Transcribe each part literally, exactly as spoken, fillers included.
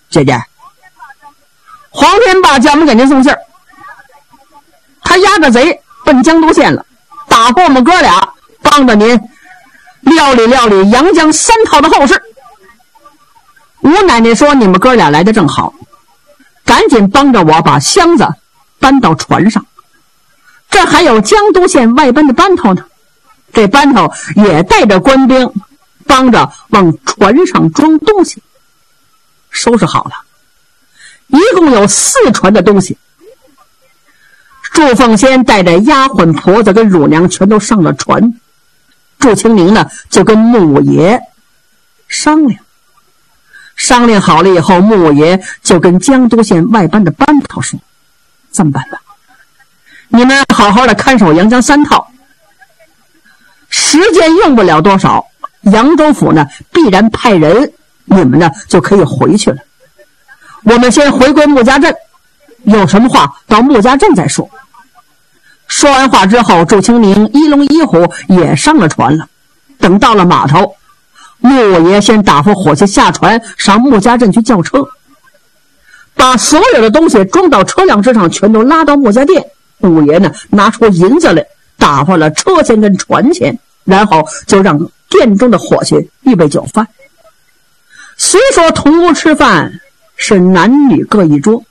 姐姐，黄天霸叫我们给您送信儿，他押着贼奔江都县了，打发我们哥俩帮着您料理料理阳江三套的后事。吴奶奶说你们哥俩来的正好，赶紧帮着我把箱子搬到船上，这还有江都县外班的班头呢，这班头也带着官兵帮着往船上装东西。收拾好了，一共有四船的东西。祝凤仙带着丫鬟婆子跟乳娘全都上了船，祝清明呢就跟穆五爷商量商量好了以后，穆五爷就跟江都县外班的班头说，这么办吧，你们好好的看守阳江三套，时间用不了多少，扬州府呢必然派人，你们呢就可以回去了。我们先回归穆家镇，有什么话到穆家镇再说。说完话之后，祝清明一龙一虎也上了船了。等到了码头，穆五爷先打发伙计下船上穆家镇去叫车，把所有的东西装到车辆之上，全都拉到穆家店。五爷呢拿出银子来，打发了车钱跟船钱，然后就让店中的伙计预备酒饭。虽说同屋吃饭是男女各一桌，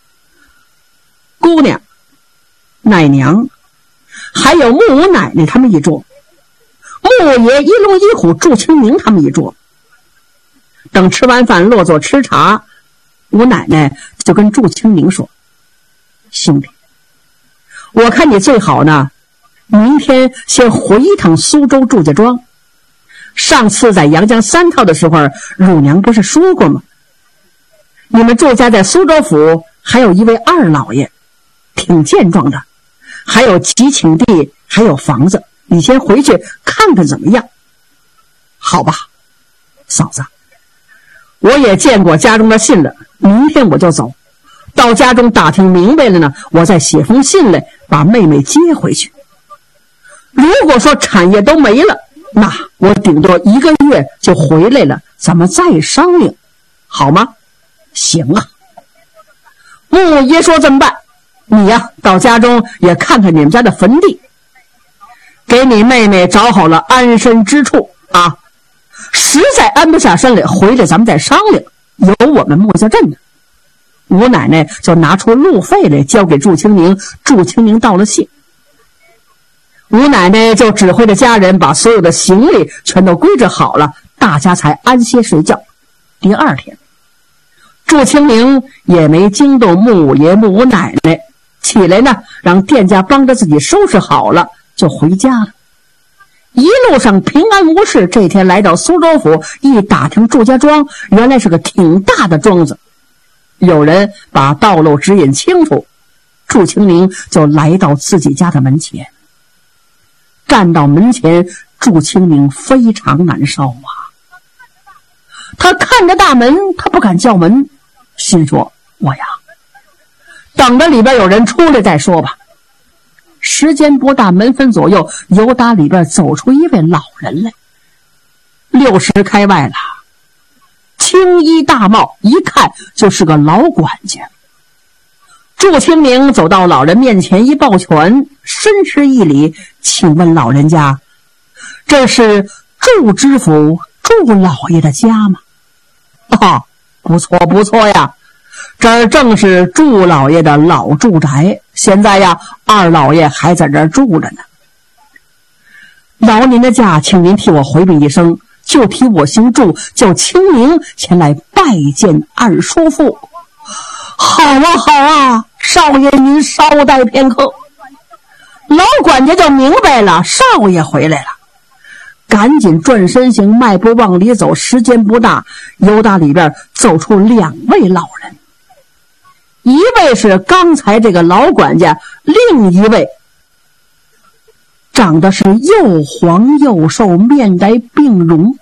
姑娘、奶娘还有穆五奶奶他们一桌，穆五爷一龙一虎祝清明他们一桌。等吃完饭落座吃茶，吴奶奶就跟祝清明说，兄弟，我看你最好呢明天先回一趟苏州祝家庄。上次在阳江三套的时候，乳娘不是说过吗？你们祝家在苏州府还有一位二老爷，挺健壮的，还有几顷地，还有房子，你先回去看看怎么样？好吧，嫂子，我也见过家中的信了，明天我就走，到家中打听明白了呢，我再写封信来把妹妹接回去。如果说产业都没了，那我顶多一个月就回来了，咱们再商量，好吗？行啊。穆五爷说这么办，你呀到家中也看看你们家的坟地，给你妹妹找好了安身之处啊。实在安不下身来，回来咱们再商量，有我们穆家镇的。吴奶奶就拿出路费来交给祝清明，祝清明道了谢。吴奶奶就指挥着家人把所有的行李全都归置好了，大家才安歇睡觉。第二天，祝清明也没惊动穆五爷、穆五奶奶，起来呢让店家帮着自己收拾好了就回家了。一路上平安无事。这天来到苏州府，一打听祝家庄，原来是个挺大的庄子，有人把道路指引清楚，祝清明就来到自己家的门前。站到门前，祝清明非常难受啊。他看着大门，他不敢叫门，心说，我呀等着里边有人出来再说吧。时间不大，门分左右，由打里边走出一位老人来，六十开外了，青衣大帽，一看就是个老管家。祝清明走到老人面前一抱拳，深施一礼，请问老人家，这是祝知府祝老爷的家吗？啊，不错不错呀，这儿正是祝老爷的老住宅，现在呀二老爷还在这儿住着呢。老您的家请您替我回禀一声，就替我姓祝，叫清明前来拜见二叔父。好啊好啊，少爷您稍待片刻。老管家就明白了，少爷回来了，赶紧转身行，迈步往里走。时间不大，由打里边走出两位老人，一位是刚才这个老管家，另一位长得是又黄又瘦，面带病容。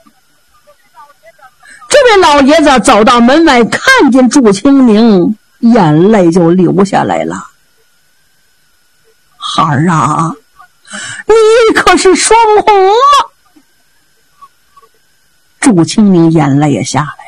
这位老爷子走到门外，看见祝清明，眼泪就流下来了。孩儿啊，你可是双红啊！祝清明眼泪也下来。